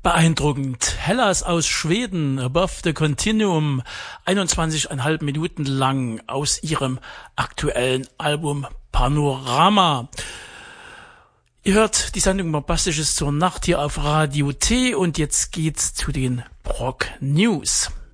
Beeindruckend. Hellas aus Schweden, Above the Continuum, 21,5 Minuten lang aus ihrem aktuellen Album Panorama. Ihr hört die Sendung Bombastisches zur Nacht hier auf Radio T und jetzt geht's zu den Prog News.